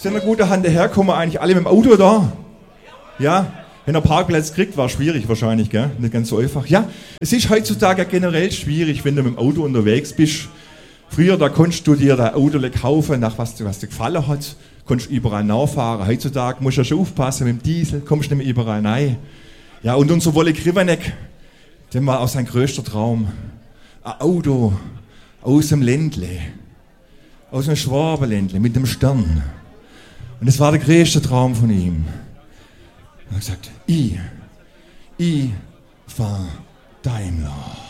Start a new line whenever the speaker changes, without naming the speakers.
Sind wir gut Hand herkommen, eigentlich alle mit dem Auto da? Ja? Wenn er Parkplatz kriegt, war schwierig wahrscheinlich, gell? Nicht ganz so einfach. Ja, es ist heutzutage generell schwierig, wenn du mit dem Auto unterwegs bist. Früher, da konntest du dir das Auto kaufen, nach was dir gefallen hat. Konntest überall nachfahren. Heutzutage musst du schon aufpassen, mit dem Diesel kommst du nicht mehr überall rein. Ja, und unser Wolle Krivanek, der war auch sein größter Traum. Ein Auto aus dem Ländle, aus dem Schwabenländle mit dem Stern. Und das war der größte Traum von ihm. Er hat gesagt, ich fahr Daimler.